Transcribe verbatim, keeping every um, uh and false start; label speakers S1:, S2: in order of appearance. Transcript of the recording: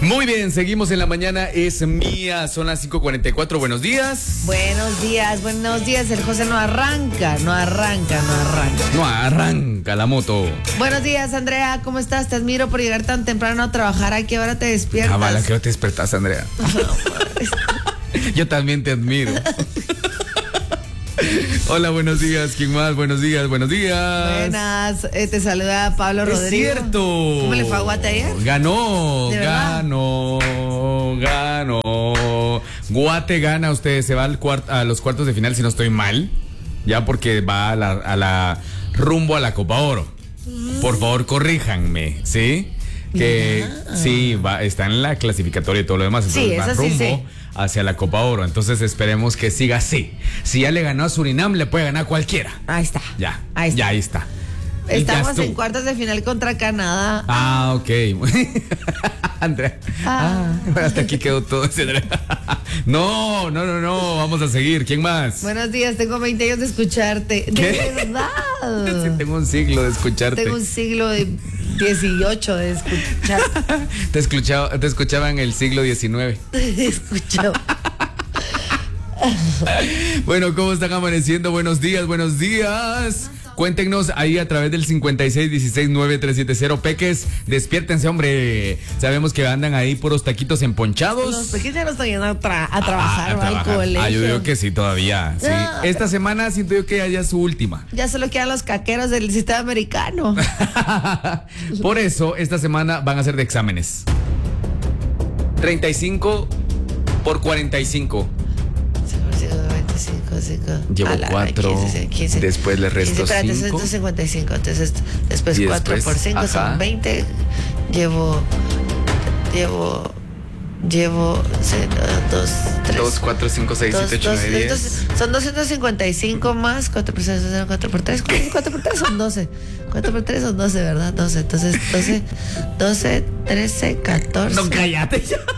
S1: Muy bien, seguimos en la mañana, es mía, son las cinco cuarenta y cuatro, buenos días.
S2: Buenos días, buenos días, el José no arranca, no arranca, no arranca.
S1: No arranca la moto.
S2: Buenos días, Andrea, ¿cómo estás? Te admiro por llegar tan temprano a trabajar, ¿a qué hora te despiertas?
S1: Ah, vale, ¿a qué hora te despertas, Andrea? Yo también te admiro. Hola, buenos días, ¿quién más? Buenos días, buenos días.
S2: Buenas, eh, te saluda Pablo
S1: Es
S2: Rodrigo.
S1: cierto.
S2: ¿Cómo le fue a Guate ayer?
S1: Ganó,
S2: ¿De verdad?
S1: ganó, ganó. Guate gana, usted se va al cuart- a los cuartos de final, si no estoy mal. Ya porque va a la, a la rumbo a la Copa Oro. Por favor, corríjanme, ¿sí? Que
S2: Ya.
S1: sí, va, está en la clasificatoria y todo lo demás. Entonces
S2: Sí,
S1: va
S2: eso sí
S1: rumbo
S2: sé.
S1: hacia la Copa Oro. Entonces esperemos que siga así. Si ya le ganó a Surinam, le puede ganar a cualquiera.
S2: Ahí está.
S1: Ya,
S2: Ahí está.
S1: ya ahí está. Y ya
S2: Estamos
S1: estuvo.
S2: en cuartos de final contra Canadá.
S1: Ah, ok. Andrea.
S2: Ah.
S1: Ah, hasta aquí quedó todo ese. No, no, no, no. Vamos a seguir. ¿Quién más?
S2: Buenos días, tengo veinte años de escucharte. De
S1: ¿Qué?
S2: verdad.
S1: Sí, tengo un siglo de escucharte.
S2: Tengo un siglo de dieciocho de escuchar.
S1: Te escuchaba, te escuchaba en el siglo diecinueve.
S2: De escuchar.
S1: Bueno, ¿cómo están amaneciendo? Buenos días, buenos días. Cuéntenos ahí a través del cincuenta y seis dieciséis nueve tres siete cero. Peques, despiértense, hombre. Sabemos que andan ahí puros taquitos emponchados.
S2: Los pequeños ya no están yendo a, tra- a trabajar
S1: Ah, a
S2: o al
S1: trabajar.
S2: colegio.
S1: Ah, yo digo que sí, todavía. Sí.
S2: Ah.
S1: Esta semana siento yo que ya es su última.
S2: Ya solo quedan los caqueros del sistema americano.
S1: Por eso, esta semana van a ser de exámenes. treinta y cinco por cuarenta y cinco.
S2: veinticinco, cinco.
S1: Llevo
S2: A la-
S1: cuatro,
S2: quince, quince,
S1: después le resto
S2: quince, espérate,
S1: cinco.
S2: ciento cincuenta y cinco. Entonces, después
S1: Y
S2: cuatro
S1: después,
S2: por cinco
S1: ajá.
S2: son veinte. Llevo, llevo, llevo dos, tres.
S1: dos, cuatro, cinco, seis,
S2: Dos,
S1: siete, ocho,
S2: dos,
S1: nueve,
S2: entonces,
S1: diez.
S2: son doscientos cincuenta y cinco más cuatro por seis, cuatro por tres, cuatro por tres son doce. cuatro por tres son doce, ¿verdad? doce. Entonces, doce, doce, trece, catorce.
S1: No, cállate ya.